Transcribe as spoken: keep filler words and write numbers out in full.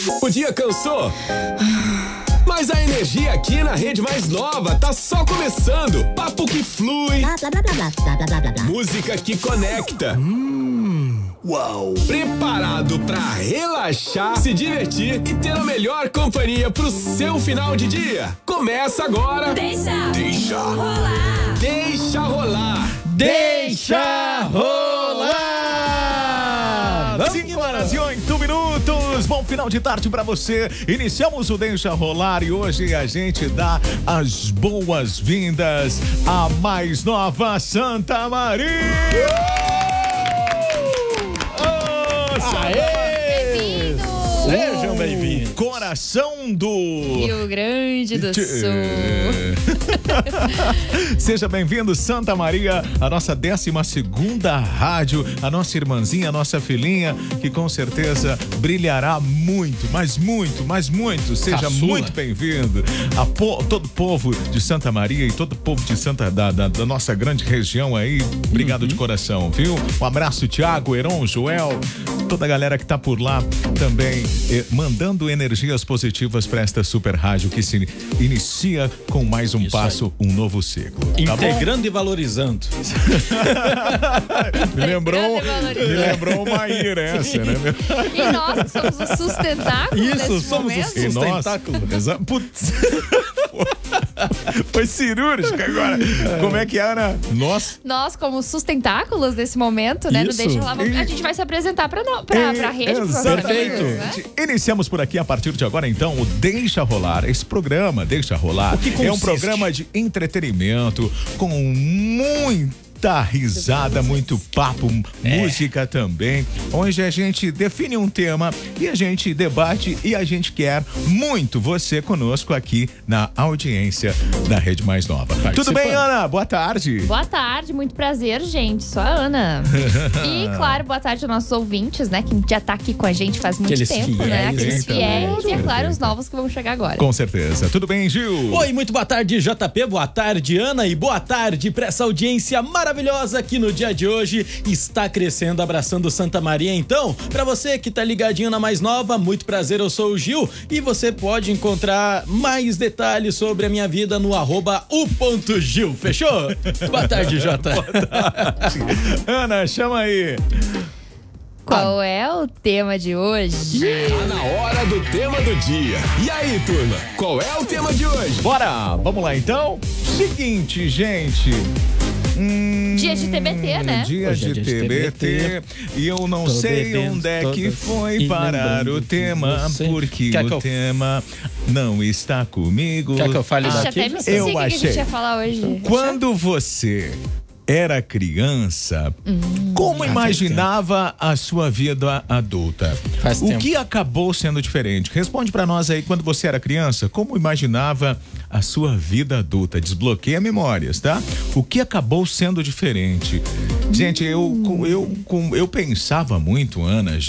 O dia cansou? Mas a energia aqui na Rede Mais Nova tá só começando. Papo que flui. Blá, blá, blá, blá, blá, blá, blá, blá, blá. Música que conecta. Hum, uau. Preparado pra relaxar, se divertir e ter a melhor companhia pro seu final de dia. Começa agora. Deixa, Deixa rolar. Deixa rolar. Deixa rolar! cinco horas e oito minutos. Bom final de tarde pra você. Iniciamos o Deixa Rolar e hoje a gente dá as boas-vindas à mais nova Santa Maria. Oh, Aê! Sejam bem-vindos. Coração do Rio Grande do Sul. Seja bem-vindo, Santa Maria, a nossa décima segunda rádio, a nossa irmãzinha, a nossa filhinha, que com certeza brilhará muito, mas muito, mas muito. Seja Caçula. muito bem-vindo a po- todo o povo de Santa Maria e todo o povo de Santa da, da, da nossa grande região aí. Obrigado Uhum. de coração, viu? Um abraço, Thiago, Heron, Joel, toda a galera que tá por lá também, eh, mandando energias positivas para esta super rádio que se inicia com mais um Isso passo, um novo ciclo. Tá bom? Integrando e valorizando. Me lembrou, Grande me lembrou uma ira essa, né? meu? E nós que somos o sustentáculo Isso, nesse somos momento. os- E nós, Sustentáculo. exa- Putz. Foi cirúrgica agora. Como é que é, Ana? Nós. Nós, como sustentáculos nesse momento, né? No Isso. Deixa Lá, vamos- a gente vai se apresentar pra, no, pra, pra rede. pro nosso Perfeito. amigos, né? Iniciamos por aqui a partir de agora, então, o Deixa Rolar. Esse programa, Deixa Rolar, O que é um consiste? programa de entretenimento com muita risada, muito papo, É. música também, onde a gente define um tema e a gente debate e a gente quer muito você conosco aqui na audiência da Rede Mais Nova. Tudo bem, Ana? Boa tarde. Boa tarde, muito prazer, gente. Sou a Ana. E, claro, boa tarde aos nossos ouvintes, né? Que já tá aqui com a gente faz muito Aqueles tempo, fiéis, né? Aqueles então, fiéis. E, é né? claro, os novos que vão chegar agora. Com certeza. Tudo bem, Gil? Oi, muito boa tarde, J P, boa tarde, Ana, e boa tarde pra essa audiência maravilhosa que no dia de hoje está crescendo, abraçando Santa Maria. Então, pra você que tá ligadinho na Mais Nova, muito prazer, eu sou o Gil e você pode encontrar mais detalhes sobre a minha vida no arroba u.gil, fechou? Boa tarde, Jota. Ana, chama aí. Qual é o tema de hoje? Tá na hora do tema do dia. E aí, turma? Qual é o tema de hoje? Bora, vamos lá então? Seguinte, gente. Hum, Dia de T B T, né? Dia Hoje é de dia de T B T. T B T. E eu não Tô sei bebendo onde é que todas foi e parar lembrando o de tema, você. porque Quer que o eu- tema não está comigo. Quer que eu fale Ixi, daqui? até me esqueci Eu o que, que a achei. gente ia falar hoje. Quando você era criança, como imaginava a sua vida adulta? Faz o tempo. que acabou sendo diferente? Responde pra nós aí, quando você era criança, como imaginava a sua vida adulta? Desbloqueia memórias, tá? O que acabou sendo diferente? Gente, eu, eu, eu, eu pensava muito, Ana,